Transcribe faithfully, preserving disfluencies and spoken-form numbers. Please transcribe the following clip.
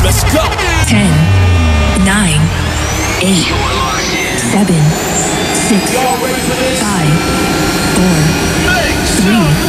Let's go. ten, nine, eight, seven, six, five, four, three,